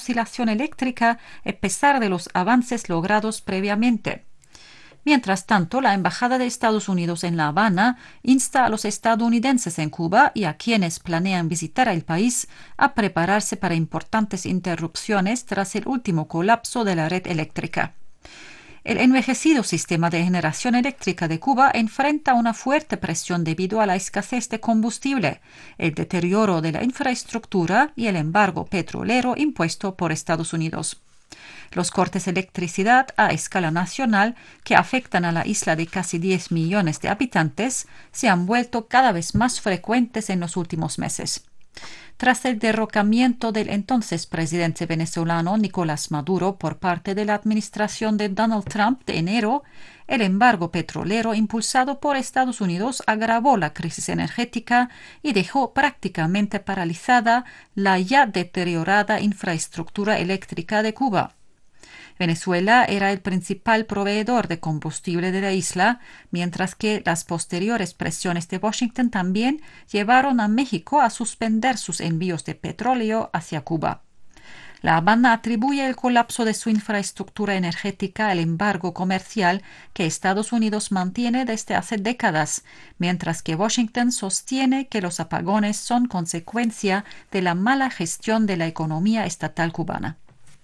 oscilación eléctrica a pesar de los avances logrados previamente. Mientras tanto, la Embajada de Estados Unidos en La Habana insta a los estadounidenses en Cuba y a quienes planean visitar el país a prepararse para importantes interrupciones tras el último colapso de la red eléctrica. El envejecido sistema de generación eléctrica de Cuba enfrenta una fuerte presión debido a la escasez de combustible, el deterioro de la infraestructura y el embargo petrolero impuesto por Estados Unidos. Los cortes de electricidad a escala nacional, que afectan a la isla de casi 10 millones de habitantes, se han vuelto cada vez más frecuentes en los últimos meses. Tras el derrocamiento del entonces presidente venezolano Nicolás Maduro por parte de la administración de Donald Trump de enero, el embargo petrolero impulsado por Estados Unidos agravó la crisis energética y dejó prácticamente paralizada la ya deteriorada infraestructura eléctrica de Cuba. Venezuela era el principal proveedor de combustible de la isla, mientras que las posteriores presiones de Washington también llevaron a México a suspender sus envíos de petróleo hacia Cuba. La Habana atribuye el colapso de su infraestructura energética al embargo comercial que Estados Unidos mantiene desde hace décadas, mientras que Washington sostiene que los apagones son consecuencia de la mala gestión de la economía estatal cubana.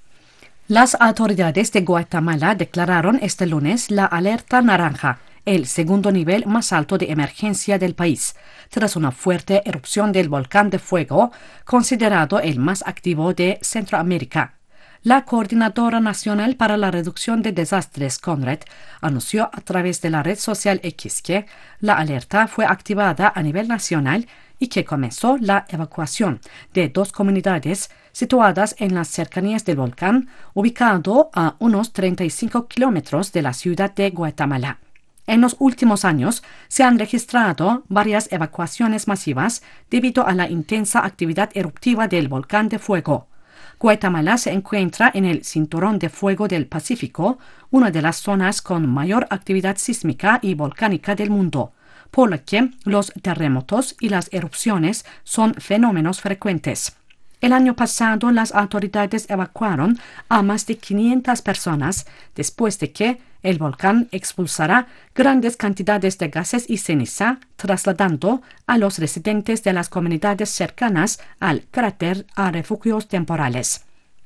Las autoridades de Guatemala declararon este lunes la alerta naranja, el segundo nivel más alto de emergencia del país, tras una fuerte erupción del volcán de fuego, considerado el más activo de Centroamérica. La Coordinadora Nacional para la Reducción de Desastres, CONRED, anunció a través de la red social X que la alerta fue activada a nivel nacional y que comenzó la evacuación de 2 comunidades situadas en las cercanías del volcán, ubicado a unos 35 kilómetros de la ciudad de Guatemala. En los últimos años se han registrado varias evacuaciones masivas debido a la intensa actividad eruptiva del volcán de fuego. Guatemala se encuentra en el Cinturón de Fuego del Pacífico, una de las zonas con mayor actividad sísmica y volcánica del mundo, por lo que los terremotos y las erupciones son fenómenos frecuentes. El año pasado, las autoridades evacuaron a más de 500 personas después de que el volcán expulsara grandes cantidades de gases y ceniza, trasladando a los residentes de las comunidades cercanas al cráter a refugios temporales.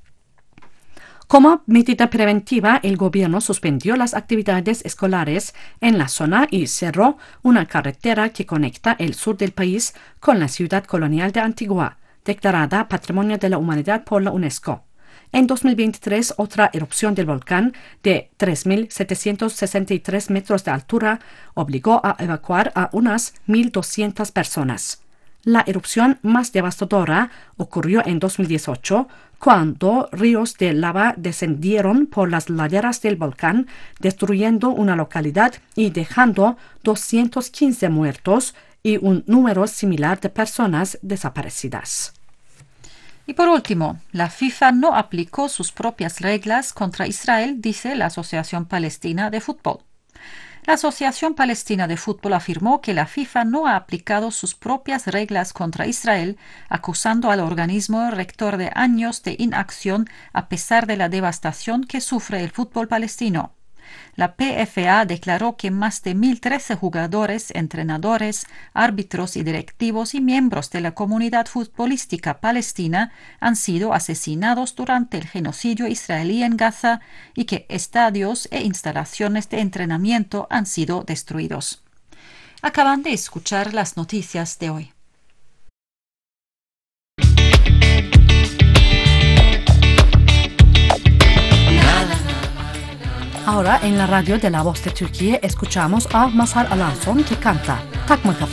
Como medida preventiva, el gobierno suspendió las actividades escolares en la zona y cerró una carretera que conecta el sur del país con la ciudad colonial de Antigua, declarada Patrimonio de la Humanidad por la UNESCO. En 2023, otra erupción del volcán de 3.763 metros de altura obligó a evacuar a unas 1.200 personas. La erupción más devastadora ocurrió en 2018, cuando ríos de lava descendieron por las laderas del volcán, destruyendo una localidad y dejando 215 muertos y un número similar de personas desaparecidas. Y por último, la FIFA no aplicó sus propias reglas contra Israel, dice la Asociación Palestina de Fútbol. La Asociación Palestina de Fútbol afirmó que la FIFA no ha aplicado sus propias reglas contra Israel, acusando al organismo rector de años de inacción a pesar de la devastación que sufre el fútbol palestino. La PFA declaró que más de 1.013 jugadores, entrenadores, árbitros y directivos y miembros de la comunidad futbolística palestina han sido asesinados durante el genocidio israelí en Gaza y que estadios e instalaciones de entrenamiento han sido destruidos. Acaban de escuchar las noticias de hoy. Ahora en la radio de La Voz de Turquía escuchamos a Mazhar Alanson que canta Takma Kafa.